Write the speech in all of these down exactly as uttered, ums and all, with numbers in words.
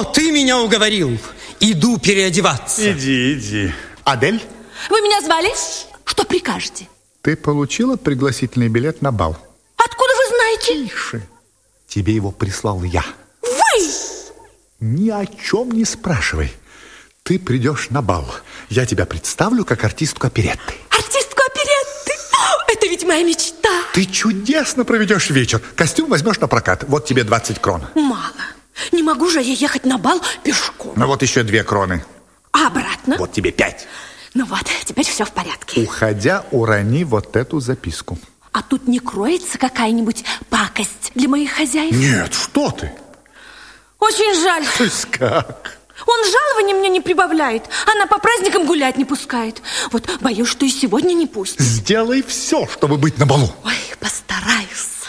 О, ты меня уговорил. Иду переодеваться. Иди, иди. Адель? Вы меня звали? Что прикажете? Ты получила пригласительный билет на бал? Откуда вы знаете? Тише. Тебе его прислал я. Вы? Ни о чем не спрашивай. Ты придешь на бал. Я тебя представлю как артистку оперетты. Артистку оперетты? Это ведь моя мечта. Ты чудесно проведешь вечер. Костюм возьмешь на прокат. Вот тебе двадцать крон. Мало. Не могу же я ехать на бал пешком. Ну вот еще две кроны. А обратно? Вот тебе пять. Ну вот, теперь все в порядке. Уходя, урони вот эту записку. А тут не кроется какая-нибудь пакость для моих хозяев? Нет, что ты? Очень жаль. То есть как? Он жалования мне не прибавляет. Она по праздникам гулять не пускает. Вот боюсь, что и сегодня не пустит. Сделай все, чтобы быть на балу. Ой, постараюсь.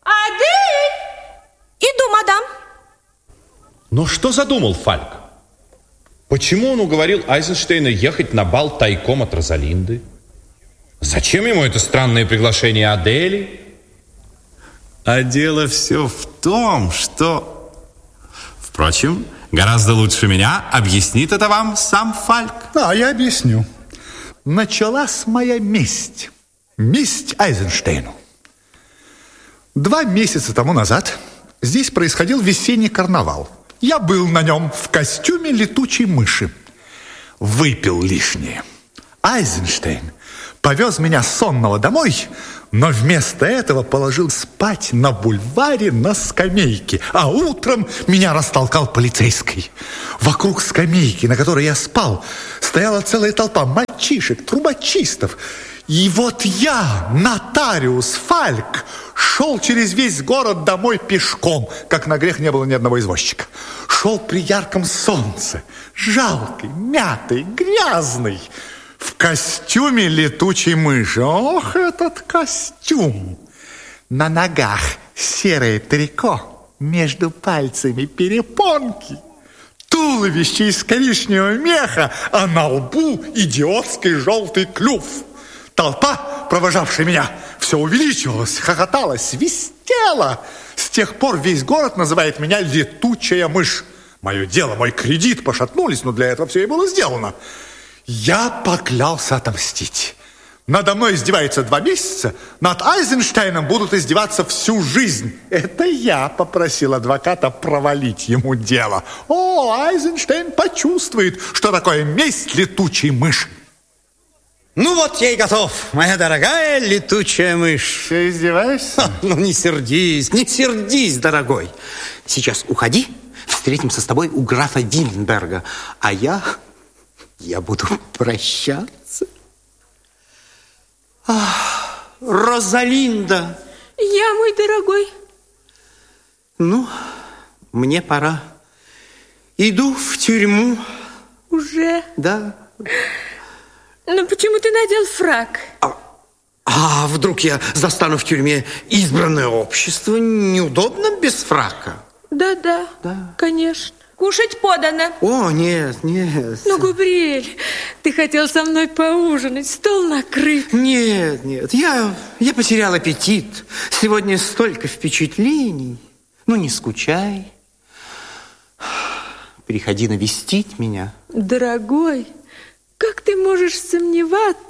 Адель! Иду, мадам. Но что задумал Фальк? Почему он уговорил Айзенштейна ехать на бал тайком от Розалинды? Зачем ему это странное приглашение Адели? А дело все в том, что... Впрочем, гораздо лучше меня объяснит это вам сам Фальк. Да, я объясню. Началась моя месть. Месть Айзенштейну. Два месяца тому назад здесь происходил весенний карнавал. Я был на нем в костюме летучей мыши. Выпил лишнее. Айзенштейн повез меня сонного домой, но вместо этого положил спать на бульваре на скамейке, а утром меня растолкал полицейский. Вокруг скамейки, на которой я спал, стояла целая толпа мальчишек, трубочистов. И вот я, нотариус Фальк, шел через весь город домой пешком, как на грех не было ни одного извозчика. Шел при ярком солнце, жалкий, мятый, грязный, в костюме летучей мыши. Ох, этот костюм! На ногах серое трико, между пальцами перепонки, туловище из коричневого меха, а на лбу идиотский желтый клюв. Толпа, провожавшая меня, все увеличивалась, хохотала, свистела. С тех пор весь город называет меня летучая мышь. Мое дело, мой кредит пошатнулись, но для этого все и было сделано. Я поклялся отомстить. Надо мной издеваются два месяца, над Айзенштейном будут издеваться всю жизнь. Это я попросил адвоката провалить ему дело. О, Айзенштейн почувствует, что такое месть летучей мыши. Ну вот я и готов, моя дорогая летучая мышь. Ты издеваешься? Ха, ну не сердись, не сердись, дорогой. Сейчас уходи, встретимся с тобой у графа Винденберга, а я, я буду прощаться. Ах, Розалинда. Я, мой дорогой. Ну, мне пора. Иду в тюрьму. Уже? Да. Но почему ты надел фрак? А, а вдруг я застану в тюрьме избранное общество? Неудобно без фрака. Да-да, Да. конечно. Кушать подано. О, нет, нет. Ну, Габриэль, ты хотел со мной поужинать, стол накрыт. Нет, нет, я, я потерял аппетит. Сегодня столько впечатлений. Ну, не скучай. Приходи навестить меня. Дорогой, как ты можешь сомневаться